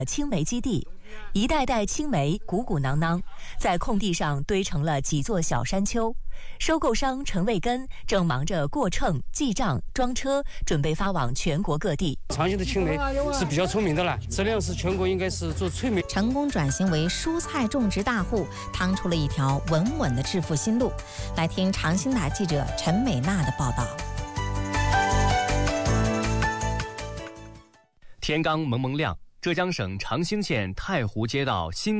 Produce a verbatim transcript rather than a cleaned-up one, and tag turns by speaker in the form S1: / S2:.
S1: 青梅基地，一袋袋青梅鼓鼓囊囊，在空地上堆成了几座小山丘。收购商陈卫根正忙着过秤、记账、装车，准备发往全国各地。
S2: 长兴的青梅是比较出名的了，质量是全国应该是做脆梅。
S3: 成功转型为蔬菜种植大户，趟出了一条稳稳的致富新路。来听长兴台记者陈美娜的报道。
S4: 天刚蒙蒙亮，浙江省长兴县太湖街道新